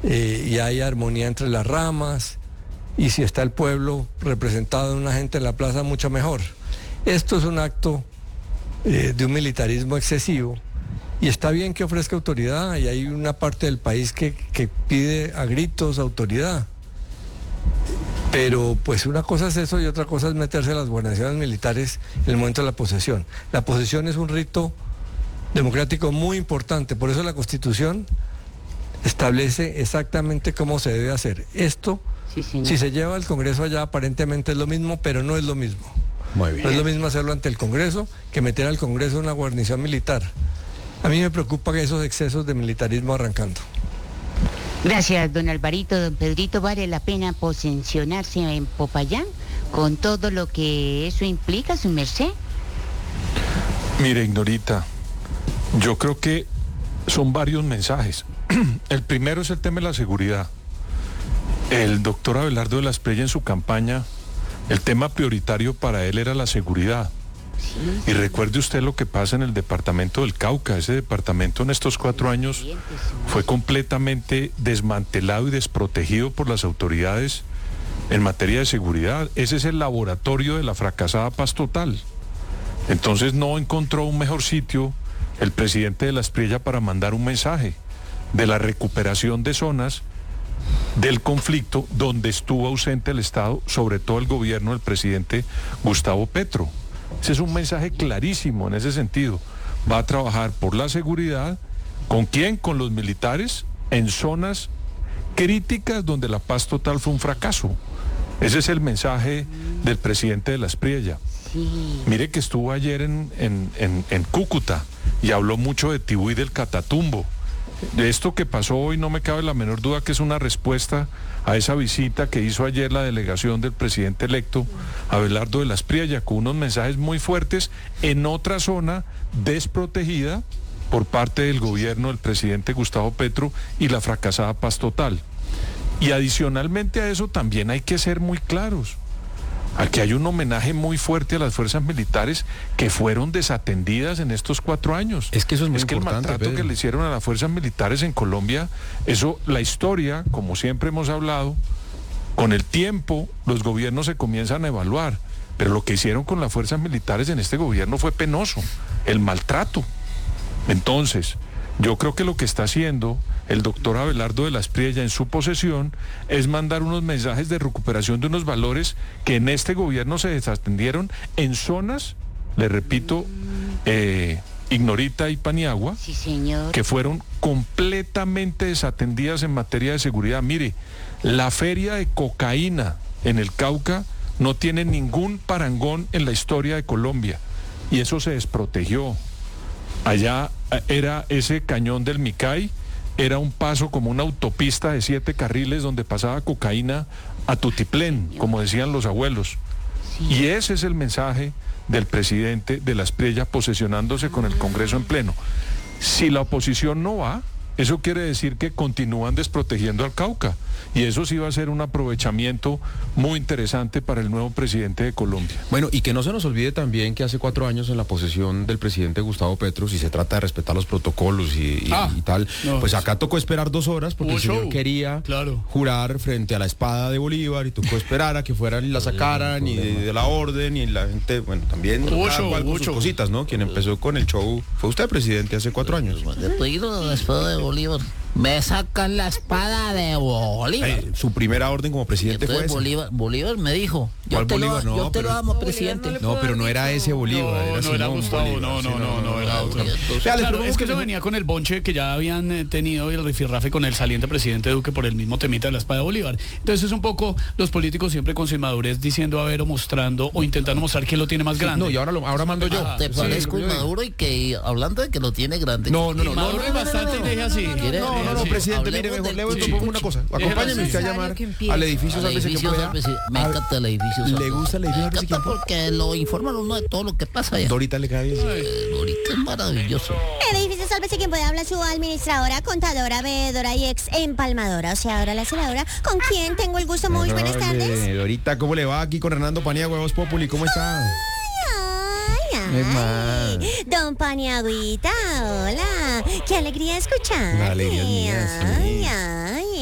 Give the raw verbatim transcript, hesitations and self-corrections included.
eh, y hay armonía entre las ramas, y si está el pueblo representado en una gente en la plaza, mucho mejor. Esto es un acto eh, de un militarismo excesivo, y está bien que ofrezca autoridad, y hay una parte del país que, que pide a gritos autoridad. Pero pues una cosa es eso y otra cosa es meterse a las guarniciones militares en el momento de la posesión. La posesión es un rito democrático muy importante, por eso la Constitución establece exactamente cómo se debe hacer. Esto, sí, si se lleva al Congreso allá, aparentemente es lo mismo, pero no es lo mismo. Muy bien. No es lo mismo hacerlo ante el Congreso que meter al Congreso en una guarnición militar. A mí me preocupa que esos excesos de militarismo arrancando. Gracias, don Alvarito. Don Pedrito, ¿vale la pena posesionarse en Popayán con todo lo que eso implica, su merced? Mire, Ignorita, yo creo que son varios mensajes. El primero es el tema de la seguridad. El doctor Abelardo de la Espriella en su campaña, el tema prioritario para él era la seguridad. Sí. Y recuerde usted lo que pasa en el departamento del Cauca. Ese departamento en estos cuatro años fue completamente desmantelado y desprotegido por las autoridades en materia de seguridad. Ese es el laboratorio de la fracasada paz total. Entonces no encontró un mejor sitio el presidente de la Espriella para mandar un mensaje de la recuperación de zonas del conflicto donde estuvo ausente el Estado, sobre todo el gobierno del presidente Gustavo Petro. Ese es un mensaje clarísimo en ese sentido. Va a trabajar por la seguridad. ¿Con quién? Con los militares en zonas críticas donde la paz total fue un fracaso. Ese es el mensaje del presidente de la Espriella. Sí. Mire que estuvo ayer en, en, en, en Cúcuta y habló mucho de Tibú y del Catatumbo. De esto que pasó hoy no me cabe la menor duda que es una respuesta a esa visita que hizo ayer la delegación del presidente electo Abelardo de la Espriella, con unos mensajes muy fuertes en otra zona desprotegida por parte del gobierno del presidente Gustavo Petro y la fracasada paz total. Y adicionalmente a eso también hay que ser muy claros. Aquí hay un homenaje muy fuerte a las fuerzas militares que fueron desatendidas en estos cuatro años. Es que eso es muy es que importante, el maltrato Pedro. que le hicieron a las fuerzas militares en Colombia, eso, la historia, como siempre hemos hablado, con el tiempo los gobiernos se comienzan a evaluar, pero lo que hicieron con las fuerzas militares en este gobierno fue penoso, el maltrato. Entonces, yo creo que lo que está haciendo el doctor Abelardo de la Espriella en su posesión es mandar unos mensajes de recuperación de unos valores que en este gobierno se desatendieron en zonas, le repito, eh, Ignorita y Paniagua, sí, señor, que fueron completamente desatendidas en materia de seguridad. Mire, la feria de cocaína en el Cauca no tiene ningún parangón en la historia de Colombia y eso se desprotegió. Allá era ese cañón del Micay, era un paso como una autopista de siete carriles donde pasaba cocaína a tutiplén, como decían los abuelos. Sí. Y ese es el mensaje del presidente de la Espriella posesionándose con el Congreso en pleno. Si la oposición no va, eso quiere decir que continúan desprotegiendo al Cauca. Y eso sí va a ser un aprovechamiento muy interesante para el nuevo presidente de Colombia. Bueno, y que no se nos olvide también que hace cuatro años en la posesión del presidente Gustavo Petro, si se trata de respetar los protocolos y, y, ah, y tal, no, pues acá tocó esperar dos horas porque el señor show. quería claro. jurar frente a la espada de Bolívar y tocó esperar a que fueran y la sacaran y de, de la orden y la gente, bueno, también cada cual con sus cositas, ¿no? Quien empezó con el show fue usted, presidente, hace cuatro años. Después de la espada de Bolívar. Me sacan la espada de Bolívar. Hey, su primera orden como presidente fue esa. Bolívar, Bolívar me dijo, yo ¿cuál te Bolívar? lo, No, yo te pero, lo amo, presidente. No, no, pero no era ese Bolívar. No, era no era Gustavo, Bolívar, no, no, sí, no, no, no, era otro. Entonces, claro, claro, es que eso venía con el bonche que ya habían eh, tenido el rifirrafe con el saliente presidente Duque por el mismo temita de la espada de Bolívar. Entonces es un poco los políticos siempre con su inmadurez diciendo a ver o mostrando o intentando mostrar quién lo tiene más grande. No, y ahora lo, ahora mando yo. Ah, te sí, parezco inmaduro y que hablando de que lo tiene grande. No, no, no. Maduro y bastante y deje así. No, no, no, presidente, mire, mejor le voy a una cosa. Acompáñeme usted a llamar al edificio Sálvese quien pueda. Me encanta el edificio. ¿Le gusta el edificio Sálvese quien pueda? Porque lo informan uno de todo lo que pasa allá. Dorita le cae bien. Eh, Dorita es maravilloso. El edificio Sálvese quien pueda, habla su administradora, contadora, veedora y ex empalmadora. O sea, ahora la senadora. ¿Con quién tengo el gusto? Muy buenas tardes. Dorita, ¿cómo le va aquí con Hernando Paniagua, Voz Populi? ¿Cómo está? Ay, ay. Don Paniagüita, hola. Qué alegría escuchar. La alegría es mía, sí. Ay, ay.